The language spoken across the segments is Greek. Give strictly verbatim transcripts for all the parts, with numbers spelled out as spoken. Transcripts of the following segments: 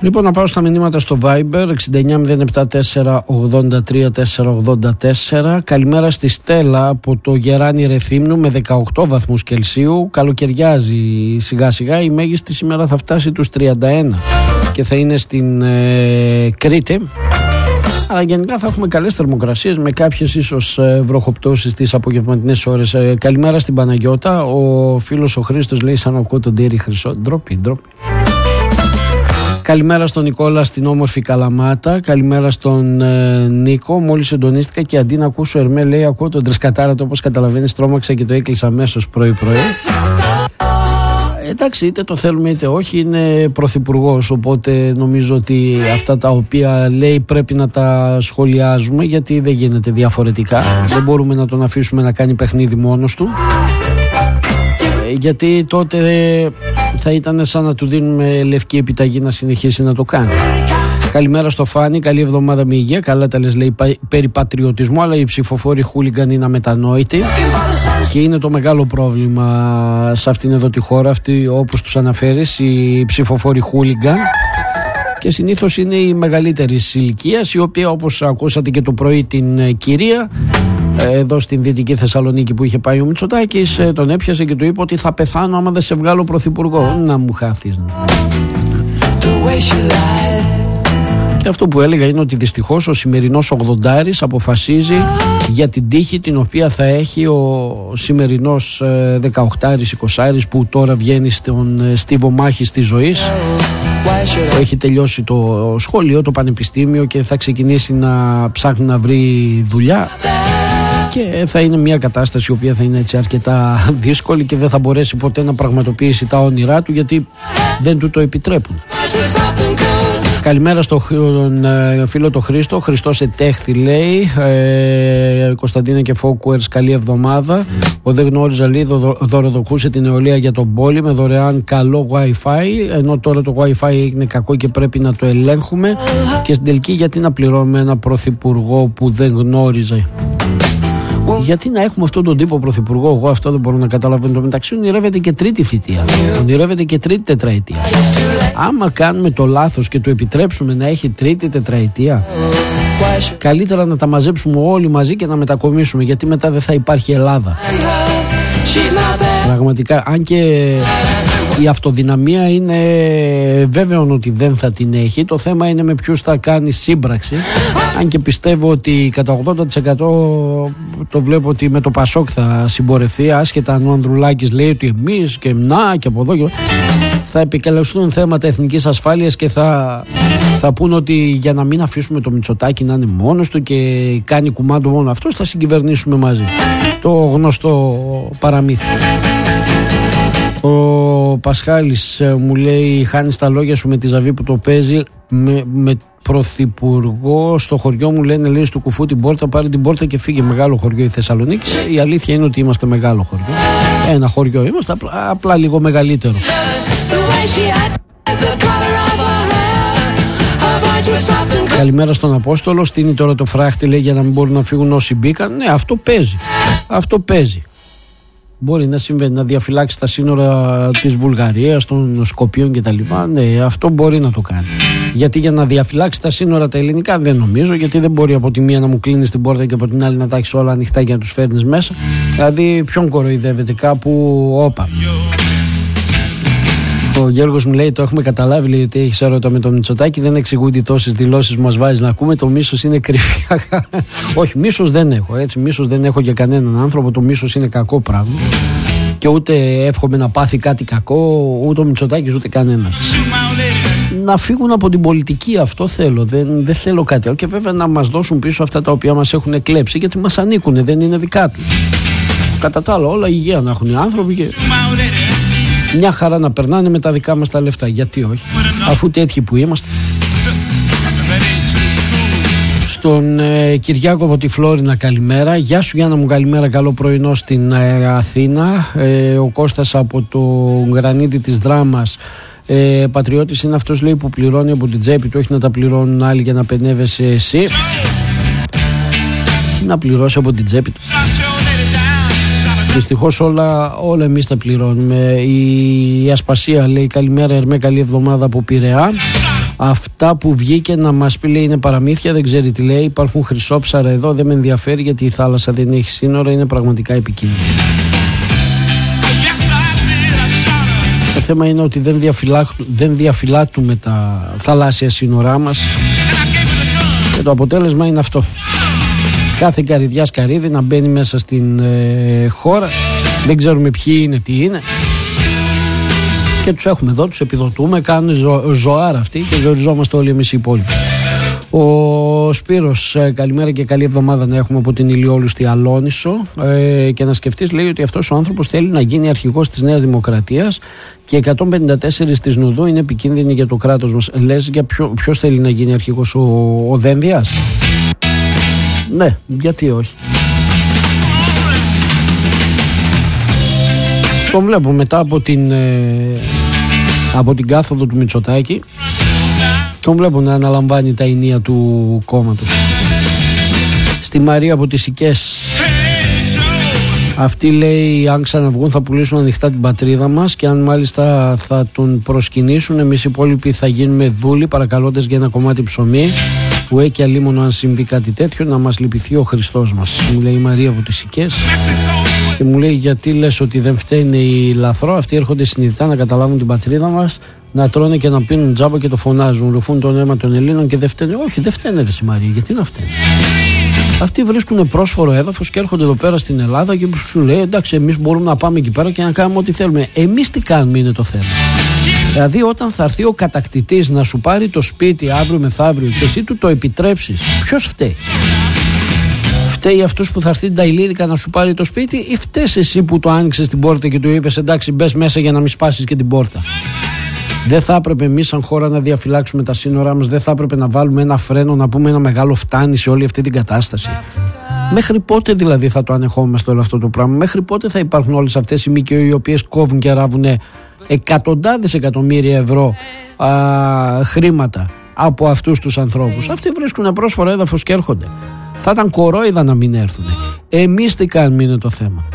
Λοιπόν, να πάω στα μηνύματα στο Viber εξήντα εννιά μηδέν επτά τέσσερα ογδόντα τρία τέσσερα ογδόντα τέσσερα. Καλημέρα στη Στέλλα από το Γεράνι Ρεθύμνου με δεκαοκτώ βαθμούς Κελσίου. Καλοκαιριάζει σιγά σιγά, η μέγιστη σήμερα θα φτάσει τους τριάντα ένα και θα είναι στην ε, Κρήτη. Αλλά γενικά θα έχουμε καλές θερμοκρασίες με κάποιες ίσως ε, βροχοπτώσεις τις απογευματινές ώρες. Ε, καλημέρα στην Παναγιώτα. Ο φίλος ο Χρήστος λέει σαν ακούω τον Τύρι Χρυσό. Ντροπή, ντροπή. Καλημέρα στον Νικόλα στην όμορφη Καλαμάτα. Καλημέρα στον ε, Νίκο. Μόλις συντονίστηκα και αντί να ακούσω Ερμέ, λέει ακούω τον Τρεσκατάρατο. Όπως καταλαβαίνεις, τρόμαξα και το έκλεισα αμέσως πρωί-πρωί. Εντάξει, είτε το θέλουμε είτε όχι, είναι πρωθυπουργός, οπότε νομίζω ότι αυτά τα οποία λέει πρέπει να τα σχολιάζουμε, γιατί δεν γίνεται διαφορετικά. Δεν μπορούμε να τον αφήσουμε να κάνει παιχνίδι μόνος του, γιατί τότε θα ήταν σαν να του δίνουμε λευκή επιταγή να συνεχίσει να το κάνει. Καλημέρα στο Φάνη, καλή εβδομάδα με υγεία. Καλά τα λες, λέει, περί πατριωτισμού, αλλά οι ψηφοφόροι χούλιγκαν είναι αμετανόητοι και είναι το μεγάλο πρόβλημα σε αυτήν εδώ τη χώρα, αυτή, όπως τους αναφέρεις, οι ψηφοφόροι χούλιγκαν, και συνήθως είναι η μεγαλύτερη ηλικίας, η οποία, όπως ακούσατε και το πρωί την κυρία εδώ στην Δυτική Θεσσαλονίκη που είχε πάει ο Μητσοτάκης, τον έπιασε και του είπε ότι θα πεθάνω άμα δεν σε βγάλω πρωθυπουργό. Να μου χάθεις. Και αυτό που έλεγα είναι ότι δυστυχώς ο σημερινός ογδοντάρης αποφασίζει για την τύχη την οποία θα έχει ο σημερινός δεκαοκτάρης, εικοσάρης που τώρα βγαίνει στον στίβο μάχης της ζωής, που έχει τελειώσει το σχολείο, το πανεπιστήμιο και θα ξεκινήσει να ψάχνει να βρει δουλειά, και θα είναι μια κατάσταση η οποία θα είναι έτσι αρκετά δύσκολη και δεν θα μπορέσει ποτέ να πραγματοποιήσει τα όνειρά του, γιατί δεν του το επιτρέπουν. Καλημέρα στον φίλο το Χρήστο. Χριστός ετέχθη, λέει. ε, Κωνσταντίνα και Φόκουερς, καλή εβδομάδα. Ο δεν γνώριζα, λέει, δωροδοκούσε την νεολαία για τον πόλη με δωρεάν καλό Wi-Fi, ενώ τώρα το Wi-Fi είναι κακό και πρέπει να το ελέγχουμε, και στην τελική γιατί να πληρώνουμε ένα πρωθυπουργό που δεν γνώριζε. Γιατί να έχουμε αυτόν τον τύπο πρωθυπουργό, εγώ αυτό δεν μπορώ να καταλαβαίνω. Το μεταξύ ονειρεύεται και τρίτη θητεία, ονειρεύεται και τρίτη τετραετία. Άμα κάνουμε το λάθος και το επιτρέψουμε να έχει τρίτη τετραετία, καλύτερα να τα μαζέψουμε όλοι μαζί και να μετακομίσουμε, γιατί μετά δεν θα υπάρχει Ελλάδα. Πραγματικά, αν και η αυτοδυναμία είναι βέβαιο ότι δεν θα την έχει, το θέμα είναι με ποιους θα κάνει σύμπραξη, αν και πιστεύω ότι κατά ογδόντα τοις εκατό το βλέπω ότι με το Πασόκ θα συμπορευτεί, άσχετα αν ο Ανδρουλάκης λέει ότι εμείς και να και από εδώ και θα επικαλεστούν θέματα εθνικής ασφάλειας και θα, θα πούν ότι για να μην αφήσουμε το Μητσοτάκη να είναι μόνος του και κάνει κουμάντο μόνο αυτός, θα συγκυβερνήσουμε μαζί. Το γνωστό παραμύθι. Ο Πασχάλης μου λέει, χάνεις τα λόγια σου με τη Ζαβή που το παίζει με, με πρωθυπουργό. Στο χωριό μου λένε, λέει, στο κουφού την πόρτα, πάρει την πόρτα και φύγε. Μεγάλο χωριό η Θεσσαλονίκη. Η αλήθεια είναι ότι είμαστε μεγάλο χωριό. Ένα χωριό είμαστε, απλά, απλά λίγο μεγαλύτερο. Καλημέρα στον Απόστολο. Στείνει τώρα το φράχτη, λέει, για να μην μπορούν να φύγουν όσοι μπήκαν. Ναι, αυτό παίζει. Αυτό παίζει. Μπορεί να συμβαίνει, να διαφυλάξει τα σύνορα της Βουλγαρίας, των Σκοπίων κτλ. Ναι, αυτό μπορεί να το κάνει. Γιατί για να διαφυλάξει τα σύνορα τα ελληνικά δεν νομίζω, γιατί δεν μπορεί από τη μία να μου κλείνεις την πόρτα και από την άλλη να τα έχεις όλα ανοιχτά και να τους φέρνεις μέσα. Δηλαδή, ποιον κοροϊδεύεται, κάπου όπα. Ο Γιώργος μου λέει, το έχουμε καταλάβει, λέει, ότι έχεις έρωτα με τον Μητσοτάκη, δεν εξηγούνται τόσες δηλώσεις που μας βάζεις να ακούμε. Το μίσος είναι κρυφή. Όχι, μίσος δεν έχω. Έτσι, μίσος δεν έχω για κανέναν άνθρωπο. Το μίσος είναι κακό πράγμα. Και ούτε εύχομαι να πάθει κάτι κακό, ούτε ο Μητσοτάκης ούτε κανένας. Να φύγουν από την πολιτική, αυτό θέλω. Δεν, δεν θέλω κάτι άλλο. Και βέβαια να μας δώσουν πίσω αυτά τα οποία μας έχουν κλέψει, γιατί μας ανήκουν, δεν είναι δικά τους. Κατά τα άλλα, όλα υγεία να έχουν οι άνθρωποι και μια χαρά να περνάνε με τα δικά μας τα λεφτά. Γιατί όχι, αφού τέτοιοι που είμαστε. Στον ε, Κυριάκο από τη Φλόρινα, καλημέρα. Γεια σου Γιάννα μου, καλημέρα, καλό πρωινό στην ε, Αθήνα. ε, Ο Κώστας από το Γρανίτη της Δράμας. ε, Πατριώτης είναι αυτός, λέει, που πληρώνει από την τσέπη του, όχι να τα πληρώνουν άλλοι για να πενεύεσαι εσύ. Τι να πληρώσει από την τσέπη του? Δυστυχώς όλα, όλα εμείς τα πληρώνουμε. Η, η Ασπασία λέει, καλημέρα Ερμέ, καλή εβδομάδα από Πειραιά. Αυτά που βγήκε να μας πει, λέει, είναι παραμύθια, δεν ξέρει τι λέει. Υπάρχουν χρυσόψαρα εδώ, δεν με ενδιαφέρει γιατί η θάλασσα δεν έχει σύνορα, είναι πραγματικά επικίνδυνη. Το θέμα είναι ότι δεν, δεν διαφυλάττουμε τα θαλάσσια σύνορά μας και το αποτέλεσμα είναι αυτό. Κάθε καρυδιά σκαρίδι να μπαίνει μέσα στην ε, χώρα, δεν ξέρουμε ποιοι είναι, τι είναι, και τους έχουμε εδώ, τους επιδοτούμε, κάνουν ζω, ζωάρα αυτοί και ζοριζόμαστε όλοι εμείς οι υπόλοιποι. Ο Σπύρος, ε, καλημέρα και καλή εβδομάδα να έχουμε από την Ηλιόλουστη Αλόνισο, ε, και να σκεφτείς, λέει, ότι αυτός ο άνθρωπος θέλει να γίνει αρχηγός της Νέας Δημοκρατίας και εκατόν πενήντα τέσσερα της Νουδού είναι επικίνδυνη για το κράτος μας. Λες για ποιο, ποιος θέλει να γίνει αρχηγός, ο, ο Δένδιας? Ναι, γιατί όχι. Τον βλέπω μετά από την, ε, από την κάθοδο του Μητσοτάκη, τον βλέπω να αναλαμβάνει τα ενία του κόμματος. Στη Μαρία από τις Σικές, αυτοί, λέει, αν ξαναβγούν θα πουλήσουν ανοιχτά την πατρίδα μας και αν μάλιστα θα τον προσκυνήσουν, εμείς οι υπόλοιποι θα γίνουμε δούλοι παρακαλώντας για ένα κομμάτι ψωμί, που έχει αλίμονο αν συμβεί κάτι τέτοιο να μας λυπηθεί ο Χριστός μας. Μου λέει η Μαρία από τις Σικές και μου λέει, γιατί λες ότι δεν φταίνει οι λαθρό, αυτοί έρχονται συνειδητά να καταλάβουν την πατρίδα μας, να τρώνε και να πίνουν τζάμπα και το φωνάζουν, ρουφούν το αίμα των Ελλήνων και δεν φταίνε. Όχι, δεν φταίνε, ρε η Μαρία, γιατί να φταίνε? Αυτοί βρίσκουν πρόσφορο έδαφος και έρχονται εδώ πέρα στην Ελλάδα και σου λέει, εντάξει, εμείς μπορούμε να πάμε εκεί πέρα και να κάνουμε ό,τι θέλουμε. Εμείς τι κάνουμε είναι το θέμα. Δηλαδή, όταν θα έρθει ο κατακτητής να σου πάρει το σπίτι αύριο μεθαύριο και εσύ του το επιτρέψεις, ποιος φταίει? Φταίει αυτούς που θα έρθει τα ηλίρικα να σου πάρει το σπίτι, ή φταίς εσύ που το άνοιξες την πόρτα και του είπες, εντάξει, μπες μέσα για να μην σπάσεις και την πόρτα? Δεν θα έπρεπε εμείς σαν χώρα να διαφυλάξουμε τα σύνορά μας? Δεν θα έπρεπε να βάλουμε ένα φρένο, να πούμε ένα μεγάλο φτάνει σε όλη αυτή την κατάσταση? Μέχρι πότε δηλαδή θα το ανεχόμαστε όλο αυτό το πράγμα? Μέχρι πότε θα υπάρχουν όλες αυτές οι ΜΚΟ οι οποίες κόβουν και ράβουν εκατοντάδες εκατομμύρια ευρώ α, χρήματα από αυτούς τους ανθρώπους? Αυτοί βρίσκουν πρόσφορο έδαφος και έρχονται. Θα ήταν κορόιδα να μην έρθουν. Εμείς τι κάνουμε είναι το θέμα.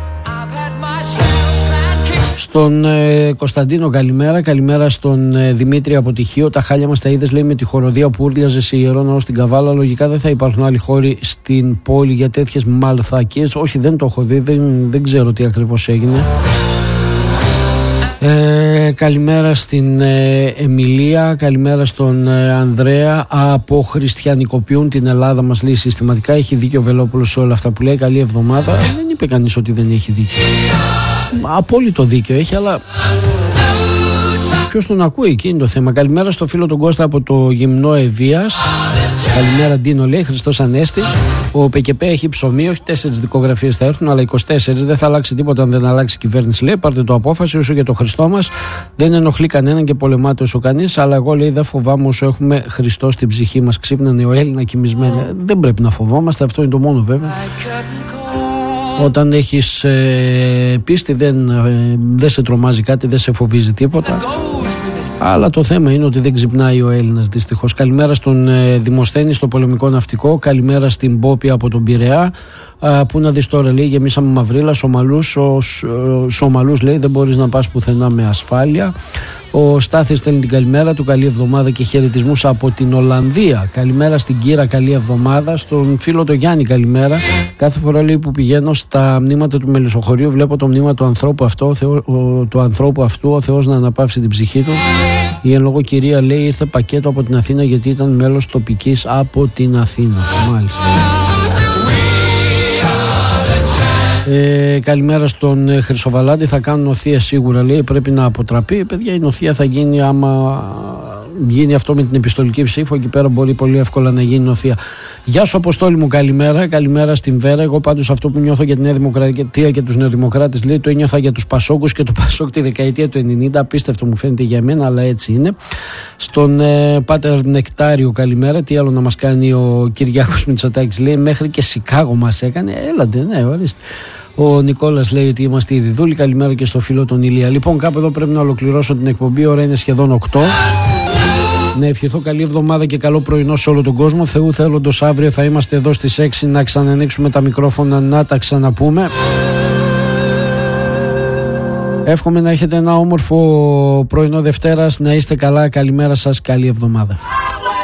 Στον ε, Κωνσταντίνο καλημέρα, καλημέρα στον ε, Δημήτρη από Τυχείο. Τα χάλια μας τα είδες, λέει, με τη χοροδία που ούρλιαζε σε Ιερό Ναό στην Καβάλα. Λογικά δεν θα υπάρχουν άλλοι χώροι στην πόλη για τέτοιες μαλθακίες. Όχι, δεν το έχω δει, δεν, δεν ξέρω τι ακριβώς έγινε. Ε, καλημέρα στην ε, Εμιλία, καλημέρα στον ε, Ανδρέα. Από χριστιανικοποιούν την Ελλάδα, μας λέει συστηματικά. Έχει δίκιο ο Βελόπουλος σε όλα αυτά που λέει. Καλή εβδομάδα. Δεν είπε κανείς ότι δεν έχει δίκιο. Απόλυτο δίκιο έχει, αλλά ποιος τον ακούει, εκεί είναι το θέμα. Καλημέρα στο φίλο τον Κώστα από το Γυμνό Ευβίας. Καλημέρα Ντίνο, λέει, Χριστός Ανέστη. Ο ΠΚΠ έχει ψωμί, όχι τέσσερις δικογραφίες θα έρθουν, αλλά είκοσι τέσσερα. Δεν θα αλλάξει τίποτα αν δεν αλλάξει η κυβέρνηση, λέει. Πάρτε το απόφαση όσο για το Χριστό μας. Δεν ενοχλεί κανέναν και πολεμάται όσο κανείς. Αλλά εγώ, λέει, δεν φοβάμαι όσο έχουμε Χριστό στην ψυχή μας. Ξύπνανε ο Έλληνα κοιμισμένο. Δεν πρέπει να φοβόμαστε, αυτό είναι το μόνο βέβαια. Όταν έχεις ε, πίστη δεν, ε, δεν σε τρομάζει κάτι, δεν σε φοβίζει τίποτα. Αλλά το θέμα είναι ότι δεν ξυπνάει ο Έλληνας, δυστυχώς. Καλημέρα στον ε, Δημοσθένη στο πολεμικό ναυτικό. Καλημέρα στην Πόπη από τον Πειραιά. Α, πού να δεις τώρα, λέει, γεμίσαμε μαυρίλα. Σομαλούς, ο, ο, Σομαλούς, λέει, δεν μπορείς να πας πουθενά με ασφάλεια. Ο Στάθης στέλνει την καλημέρα του, καλή εβδομάδα και χαιρετισμούς από την Ολλανδία. Καλημέρα στην Κύρα, καλή εβδομάδα. Στον φίλο το Γιάννη, καλημέρα. Κάθε φορά, λέει, που πηγαίνω στα μνήματα του Μελισσοχωρίου, βλέπω το μνήμα του ανθρώπου αυτό, ο Θεό, ο, του ανθρώπου αυτού, ο Θεός να αναπαύσει την ψυχή του. Η εν λόγω κυρία, λέει, ήρθε πακέτο από την Αθήνα γιατί ήταν μέλος τοπικής από την Αθήνα. Μάλιστα. Ε, καλημέρα στον ε, Χρυσοβαλάντη. Θα κάνουν οθεία σίγουρα, λέει. Πρέπει να αποτραπεί. Παιδιά, η οθεία θα γίνει άμα γίνει αυτό με την επιστολική ψήφο. Εκεί πέρα μπορεί πολύ εύκολα να γίνει οθεία. Γεια σου, Αποστόλη μου, καλημέρα. Καλημέρα στην Βέρα. Εγώ πάντως αυτό που νιώθω για τη Νέα Δημοκρατία και τους Νεοδημοκράτες, λέει, το ένιωθα για τους Πασόκους και το Πασόκ τη δεκαετία του ενενήντα. Απίστευτο μου φαίνεται για μένα, αλλά έτσι είναι. Στον ε, Πάτερ Νεκτάριο, καλημέρα. Τι άλλο να μας κάνει ο Κυριάκος Μητσοτάκης, λέει. Μέχρι και Σικάγο μας έκανε. Έλατε, ναι, ορίστε. Ο Νικόλας λέει ότι είμαστε ήδη δούλοι. Καλημέρα και στο φίλο τον Ηλία. Λοιπόν, κάπου εδώ πρέπει να ολοκληρώσω την εκπομπή. Η ώρα είναι σχεδόν οκτώ. Να ευχηθώ καλή εβδομάδα και καλό πρωινό σε όλο τον κόσμο. Θεού θέλοντος, αύριο θα είμαστε εδώ στις έξι να ξανανοίξουμε τα μικρόφωνα, να τα ξαναπούμε. Εύχομαι να έχετε ένα όμορφο πρωινό Δευτέρας. Να είστε καλά, καλημέρα σας, καλή εβδομάδα.